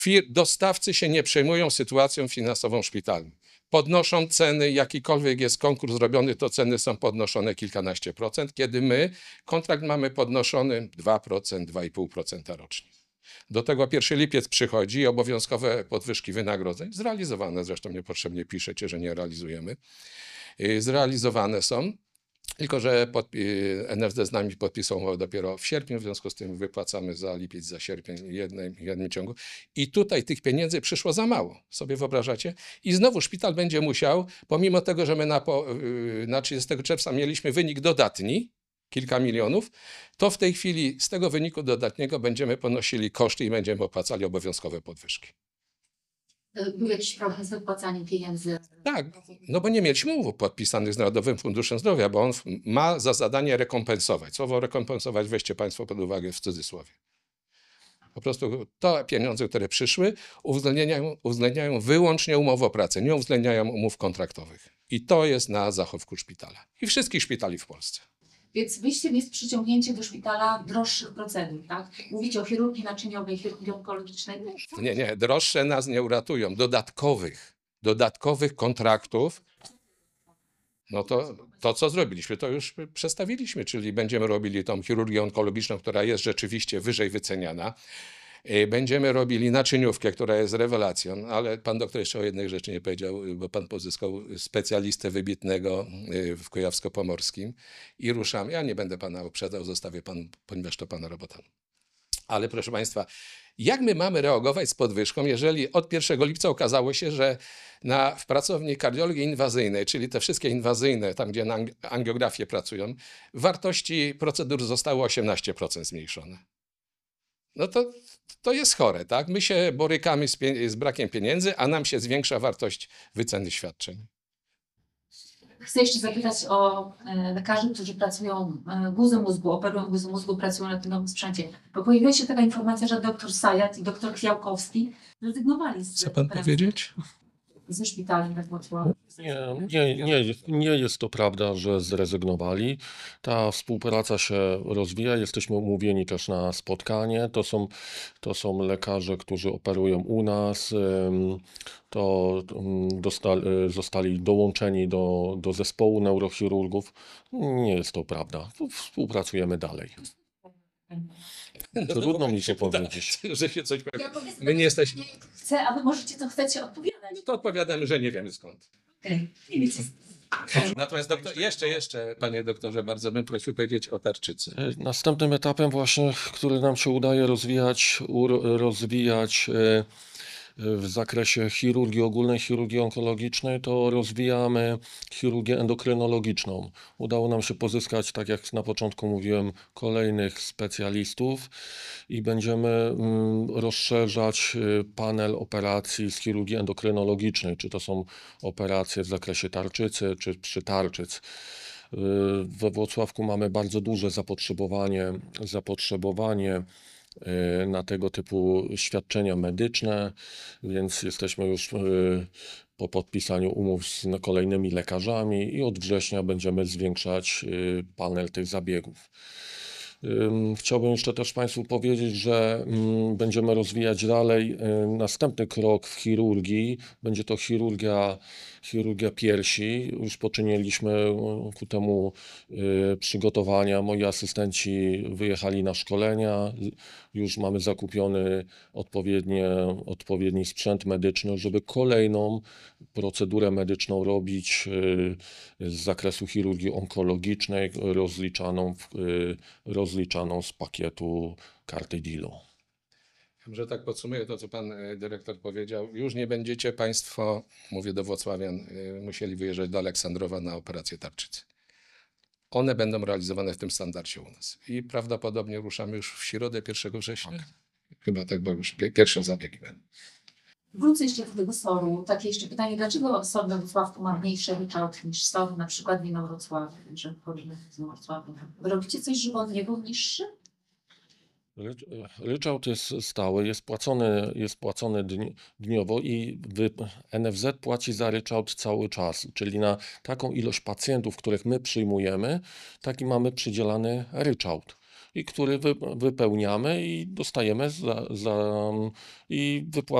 Dostawcy się nie przejmują sytuacją finansową szpitali. Podnoszą ceny, jakikolwiek jest konkurs robiony, to ceny są podnoszone kilkanaście procent, kiedy my kontrakt mamy podnoszony 2%, 2,5% rocznie. Do tego 1 lipiec przychodzi i obowiązkowe podwyżki wynagrodzeń, zrealizowane, zresztą niepotrzebnie piszecie, że nie realizujemy, zrealizowane są, tylko że NFZ z nami podpisał dopiero w sierpniu, w związku z tym wypłacamy za lipiec, za sierpień w jednym ciągu. I tutaj tych pieniędzy przyszło za mało, sobie wyobrażacie? I znowu szpital będzie musiał, pomimo tego, że my na 30 czerwca mieliśmy wynik dodatni, kilka milionów, to w tej chwili z tego wyniku dodatniego będziemy ponosili koszty i będziemy opłacali obowiązkowe podwyżki. Był jakiś problem z wypłacaniem pieniędzy? Tak, no bo nie mieliśmy umów podpisanych z Narodowym Funduszem Zdrowia, bo on ma za zadanie rekompensować. Słowo rekompensować weźcie Państwo pod uwagę w cudzysłowie. Po prostu to pieniądze, które przyszły, uwzględniają wyłącznie umowę o pracę, nie uwzględniają umów kontraktowych. I to jest na zachowku szpitala i wszystkich szpitali w Polsce. Więc wyjściem jest przyciągnięcie do szpitala droższych procedur, tak? Mówicie o chirurgii naczyniowej, chirurgii onkologicznej. Nie, droższe nas nie uratują. Dodatkowych kontraktów, no to co zrobiliśmy, to już przestawiliśmy, czyli będziemy robili tą chirurgię onkologiczną, która jest rzeczywiście wyżej wyceniana. Będziemy robili naczyniówkę, która jest rewelacją, ale pan doktor jeszcze o jednej rzeczy nie powiedział, bo pan pozyskał specjalistę wybitnego w Kujawsko-Pomorskim i ruszamy. Ja nie będę pana uprzedzał, zostawię pan, ponieważ to pana robota. Ale proszę państwa, jak my mamy reagować z podwyżką, jeżeli od 1 lipca okazało się, że w pracowni kardiologii inwazyjnej, czyli te wszystkie inwazyjne, tam gdzie na angiografię pracują, wartości procedur zostały 18% zmniejszone. No to jest chore, tak? My się borykamy z brakiem pieniędzy, a nam się zwiększa wartość wyceny świadczeń. Chcę jeszcze zapytać o lekarzy, którzy pracują guzem mózgu, operują guzem mózgu, pracują na tym nowym sprzęcie. Bo pojawiła się taka informacja, że dr Sajat i dr Kwiałkowski zrezygnowali z... Chce pan powiedzieć? Ze szpitali we Wrocławiu. Nie jest to prawda, że zrezygnowali. Ta współpraca się rozwija. Jesteśmy umówieni też na spotkanie. To są lekarze, którzy operują u nas. Zostali dołączeni do zespołu neurochirurgów. Nie jest to prawda. Współpracujemy dalej. Trudno mi się powiedzieć. Że się coś powie. My nie jesteśmy... Chcę, a wy chcecie odpowiadać. To odpowiadamy, że nie wiemy skąd. Okay. Natomiast jeszcze, panie doktorze, bardzo bym prosił powiedzieć o tarczycy. Następnym etapem właśnie, który nam się udaje rozwijać w zakresie chirurgii ogólnej, chirurgii onkologicznej, to rozwijamy chirurgię endokrynologiczną. Udało nam się pozyskać, tak jak na początku mówiłem, kolejnych specjalistów i będziemy rozszerzać panel operacji z chirurgii endokrynologicznej, czy to są operacje w zakresie tarczycy, czy przytarczyc. We Włocławku mamy bardzo duże zapotrzebowanie na tego typu świadczenia medyczne, więc jesteśmy już po podpisaniu umów z kolejnymi lekarzami i od września będziemy zwiększać panel tych zabiegów. Chciałbym jeszcze też Państwu powiedzieć, że będziemy rozwijać dalej następny krok w chirurgii. Będzie to chirurgia piersi. Już poczyniliśmy ku temu przygotowania. Moi asystenci wyjechali na szkolenia. Już mamy zakupiony odpowiedni sprzęt medyczny, żeby kolejną procedurę medyczną robić z zakresu chirurgii onkologicznej, rozliczaną z pakietu karty DILO. Że tak podsumuję to, co pan dyrektor powiedział. Już nie będziecie państwo, mówię do włocławian, musieli wyjeżdżać do Aleksandrowa na operację tarczycy. One będą realizowane w tym standardzie u nas. I prawdopodobnie ruszamy już w środę 1 września. Tak. Chyba tak, bo już pierwsze zabiegi będą. Wrócę jeszcze do tego SOR-u. Takie jeszcze pytanie, dlaczego SOR we Wrocławku ma mniejszy ryczałt niż SOR na przykład w Inowrocławiu, że porównać z Wrocławiem? Robicie coś, żeby on nie był niższy? Ryczałt jest stały, jest płacony dniowo i NFZ płaci za ryczałt cały czas, czyli na taką ilość pacjentów, których my przyjmujemy, taki mamy przydzielany ryczałt. i który wypełniamy i dostajemy i